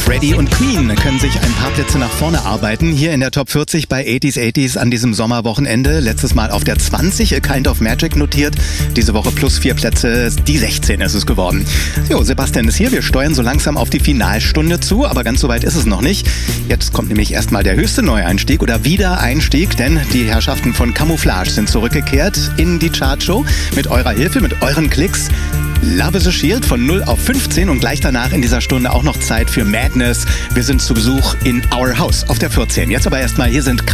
Freddie und Queen können sich ein paar Plätze nach vorne arbeiten. Hier in der Top 40 bei 80s an diesem Sommerwochenende. Letztes Mal auf der 20 A Kind of Magic notiert. Diese Woche plus 4 Plätze, die 16 ist es geworden. Jo, Sebastian ist hier. Wir steuern so langsam auf die Finalstunde zu, aber ganz so weit ist es noch nicht. Jetzt kommt nämlich erstmal der höchste Neueinstieg oder Wiedereinstieg, denn die Herrschaften von Camouflage sind zurückgekehrt in die Chartshow. Mit eurer Hilfe, mit euren Klicks. Love is a Shield von 0 auf 15 und gleich danach in dieser Stunde auch noch Zeit für Madness. Wir sind zu Besuch in Our House auf der 14. Jetzt aber erstmal, hier sind